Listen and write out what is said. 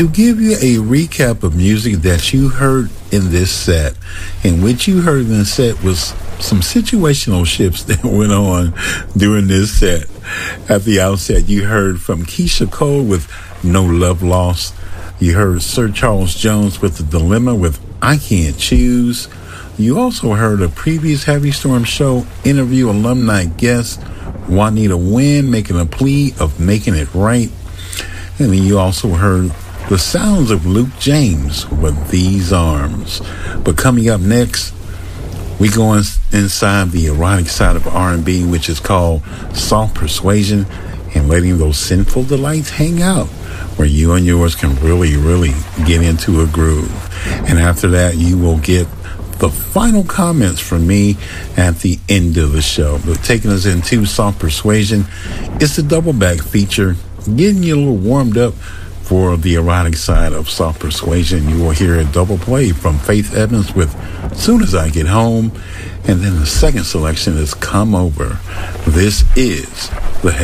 To give you a recap of music that you heard in this set, and what you heard in this set was some situational shifts that went on during this set. At the outset, you heard from Keisha Cole with No Love Lost. You heard Sir Charles Jones with The Dilemma with I Can't Choose. You also heard a previous Heavy Storm Show interview alumni guest, Juanita Wynn, making a plea of making it right. And then you also heard the sounds of Luke James with These Arms. But coming up next, we go inside the erotic side of R&B, which is called Soft Persuasion, and letting those sinful delights hang out, where you and yours can really, really get into a groove. And after that, you will get the final comments from me at the end of the show. But taking us into Soft Persuasion, it's a double back feature, getting you a little warmed up for the erotic side of Soft Persuasion. You will hear a double play from Faith Evans with Soon As I Get Home. And then the second selection is Come Over. This is